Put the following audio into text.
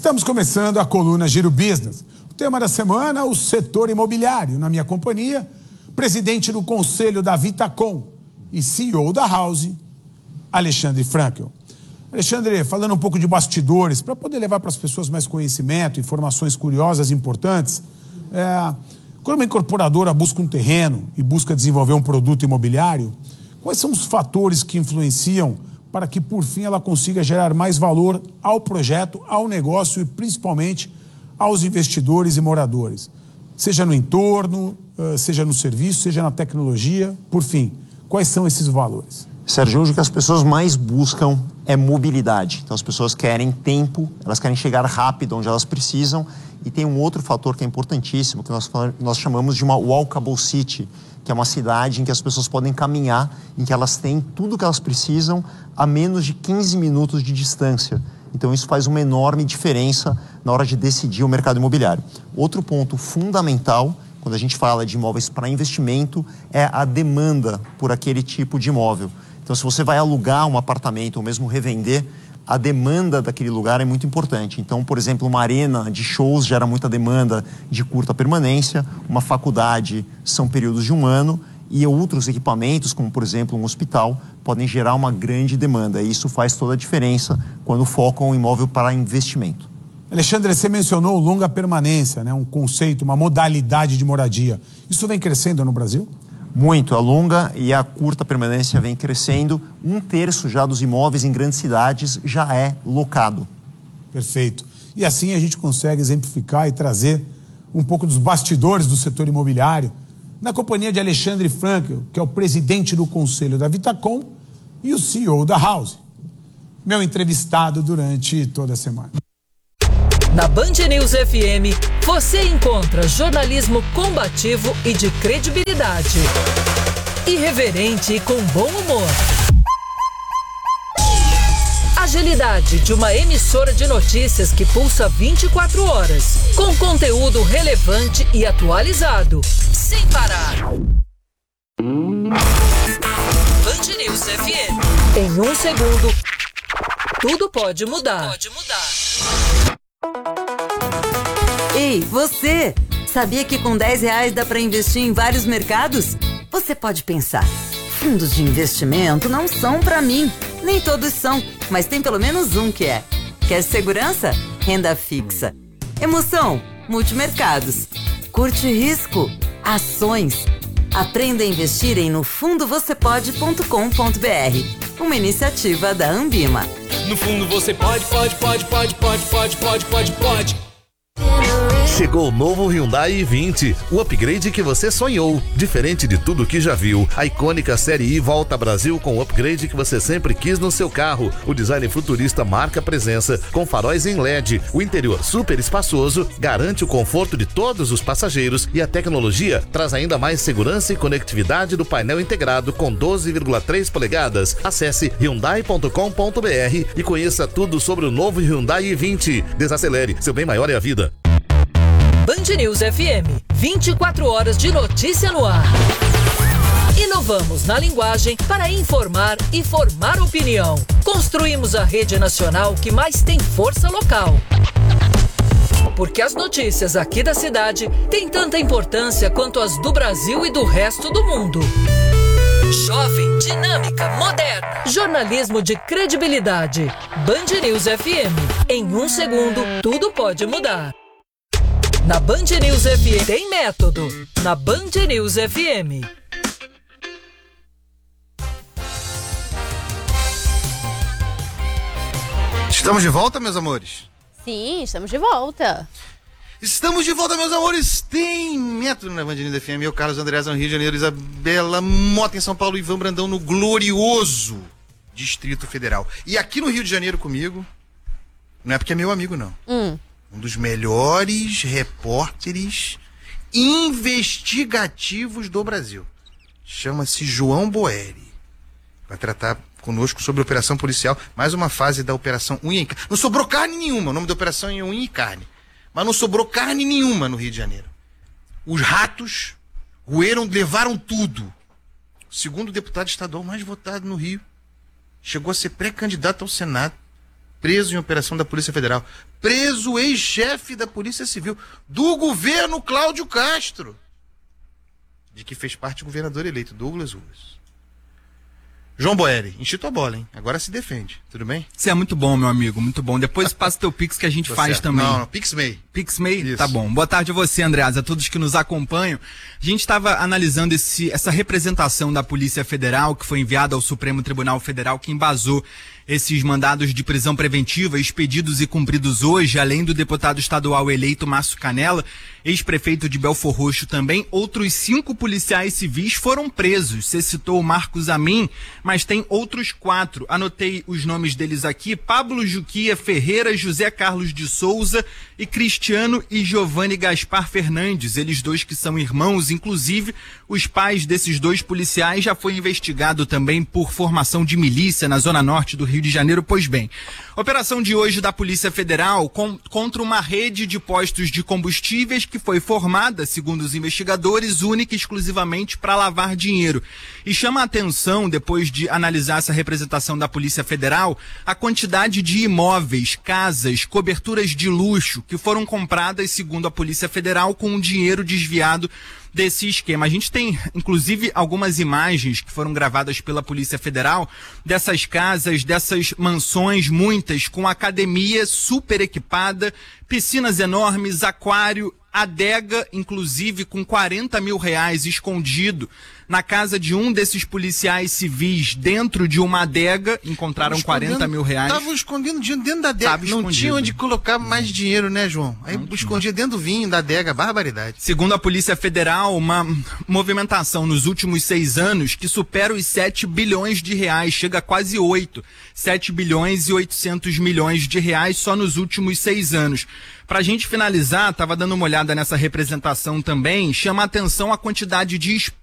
Estamos começando a coluna Giro Business. O tema da semana, o setor imobiliário. Na minha companhia, presidente do conselho da Vitacom e CEO da House, Alexandre Frankel. Alexandre, falando um pouco de bastidores, para poder levar para as pessoas mais conhecimento, informações curiosas e importantes, quando uma incorporadora busca um terreno e busca desenvolver um produto imobiliário, quais são os fatores que influenciam para que, por fim, ela consiga gerar mais valor ao projeto, ao negócio e, principalmente, aos investidores e moradores? Seja no entorno, seja no serviço, seja na tecnologia, por fim, quais são esses valores? Sérgio, hoje o que as pessoas mais buscam é mobilidade. Então, as pessoas querem tempo, elas querem chegar rápido onde elas precisam. E tem um outro fator que é importantíssimo, que nós chamamos de uma walkable city, que é uma cidade em que as pessoas podem caminhar, em que elas têm tudo o que elas precisam a menos de 15 minutos de distância. Então, isso faz uma enorme diferença na hora de decidir o mercado imobiliário. Outro ponto fundamental, quando a gente fala de imóveis para investimento, é a demanda por aquele tipo de imóvel. Então, se você vai alugar um apartamento ou mesmo revender, a demanda daquele lugar é muito importante. Então, por exemplo, uma arena de shows gera muita demanda de curta permanência, uma faculdade são períodos de um ano e outros equipamentos, como por exemplo um hospital, podem gerar uma grande demanda. E isso faz toda a diferença quando focam um imóvel para investimento. Alexandre, você mencionou longa permanência, né? Um conceito, uma modalidade de moradia. Isso vem crescendo no Brasil? Muito. A longa e a curta permanência vem crescendo. 1/3 já dos imóveis em grandes cidades já é locado. Perfeito. E assim a gente consegue exemplificar e trazer um pouco dos bastidores do setor imobiliário na companhia de Alexandre Frankel, que é o presidente do conselho da Vitacom e o CEO da House. Meu entrevistado durante toda a semana. Na Band News FM, você encontra jornalismo combativo e de credibilidade. Irreverente e com bom humor. Agilidade de uma emissora de notícias que pulsa 24 horas, com conteúdo relevante e atualizado, sem parar. Band News FM. Em um segundo, tudo pode mudar. Ei, você! Sabia que com R$10 dá para investir em vários mercados? Você pode pensar, fundos de investimento não são para mim. Nem todos são, mas tem pelo menos um que é. Quer segurança? Renda fixa. Emoção? Multimercados. Curte risco? Ações. Aprenda a investir em nofundovocepode.com.br. Uma iniciativa da Ambima. No fundo você pode. Chegou o novo Hyundai i20, o upgrade que você sonhou. Diferente de tudo que já viu, a icônica Série I volta ao Brasil com o upgrade que você sempre quis no seu carro. O design futurista marca presença, com faróis em LED, o interior super espaçoso, garante o conforto de todos os passageiros e a tecnologia traz ainda mais segurança e conectividade do painel integrado com 12,3 polegadas. Acesse hyundai.com.br e conheça tudo sobre o novo Hyundai i20. Desacelere, seu bem maior é a vida. Band News FM, 24 horas de notícia no ar. Inovamos na linguagem para informar e formar opinião. Construímos a rede nacional que mais tem força local. Porque as notícias aqui da cidade têm tanta importância quanto as do Brasil e do resto do mundo. Jovem, dinâmica, moderna. Jornalismo de credibilidade. Band News FM. Em um segundo, tudo pode mudar. Na Band News FM tem método. Na Band News FM. Estamos de volta, meus amores? Sim, estamos de volta. Estamos de volta, meus amores. Tem método na Band News FM. Eu, Carlos Andreasa, no Rio de Janeiro, Isabela Mota em São Paulo, Ivan Brandão no glorioso Distrito Federal. E aqui no Rio de Janeiro comigo, não é porque é meu amigo, não. Um dos melhores repórteres investigativos do Brasil. Chama-se João Boeri. Vai tratar conosco sobre a operação policial, mais uma fase da operação unha e carne. Não sobrou carne nenhuma, o nome da operação é unha e carne. Mas não sobrou carne nenhuma no Rio de Janeiro. Os ratos roeram, levaram tudo. O segundo deputado estadual mais votado no Rio. Chegou a ser pré-candidato ao Senado. preso em operação da Polícia Federal. Preso o ex-chefe da Polícia Civil do governo Cláudio Castro, de que fez parte o governador eleito, Douglas Ruas. João Boeri, enchi tua bola, hein? Agora se defende, tudo bem? Você é muito bom, meu amigo, muito bom. Depois passa teu Pix que a gente faz certo. também. Não, PixMay. PixMay? Isso. Tá bom. Boa tarde a você, Andreasa, a todos que nos acompanham. A gente estava analisando essa representação da Polícia Federal que foi enviada ao Supremo Tribunal Federal, que embasou esses mandados de prisão preventiva expedidos e cumpridos hoje, além do deputado estadual eleito Márcio Canela, ex-prefeito de Belfor Roxo também, outros 5 policiais civis foram presos. Você citou o Marcos Amin, mas tem outros 4. Anotei os nomes deles aqui: Pablo Juquia Ferreira, José Carlos de Souza e Cristiano e Giovanni Gaspar Fernandes, eles dois que são irmãos. Inclusive, os pais desses 2 policiais já foi investigado também por formação de milícia na zona norte do Rio de Janeiro. Pois bem, operação de hoje da Polícia Federal contra uma rede de postos de combustíveis que foi formada, segundo os investigadores, única e exclusivamente para lavar dinheiro. E chama a atenção, depois de analisar essa representação da Polícia Federal, a quantidade de imóveis, casas, coberturas de luxo que foram compradas, segundo a Polícia Federal, com o dinheiro desviado desse esquema. A gente tem, inclusive, algumas imagens que foram gravadas pela Polícia Federal dessas casas, dessas mansões, muitas com academia super equipada, piscinas enormes, aquário, adega, inclusive, com R$40 mil escondido na casa de um desses policiais civis. Dentro de uma adega, encontraram R$40 mil. Estavam escondendo dinheiro dentro da adega. Não tinha onde colocar mais dinheiro, né, João? Aí escondia dentro do vinho, da adega, barbaridade. Segundo a Polícia Federal, uma movimentação nos últimos 6 anos que supera os R$7 bilhões, chega a quase 8. 7 bilhões e 800 milhões de reais só nos últimos 6 anos. Pra gente finalizar, tava dando uma olhada nessa representação também, chama a atenção a quantidade de